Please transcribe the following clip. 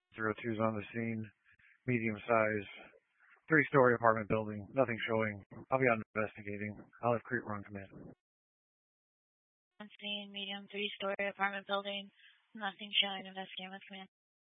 02's on the scene, medium size, three-story apartment building, nothing showing. I'll be out investigating. I'll have Crete run command. On scene, medium, three-story apartment building, nothing showing, investigating with command.